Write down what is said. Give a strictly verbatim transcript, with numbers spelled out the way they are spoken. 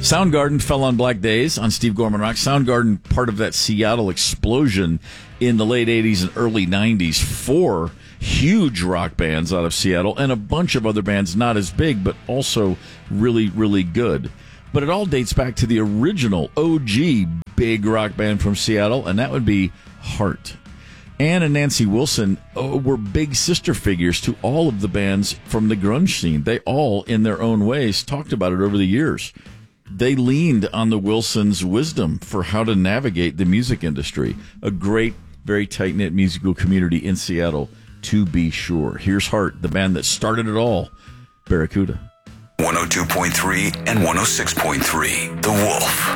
Soundgarden fell on Black Days on Steve Gorman Rock. Soundgarden, part of that Seattle explosion in the late eighties and early nineties. Four huge rock bands out of Seattle and a bunch of other bands not as big, but also really, really good. But it all dates back to the original O G big rock band from Seattle, and that would be Heart. Ann and Nancy Wilson oh, were big sister figures to all of the bands from the grunge scene. They all, in their own ways, talked about it over the years. They leaned on the Wilsons' wisdom for how to navigate the music industry. A great, very tight-knit musical community in Seattle, to be sure. Here's Heart, the band that started it all, Barracuda. one oh two point three and one oh six point three, The Wolf.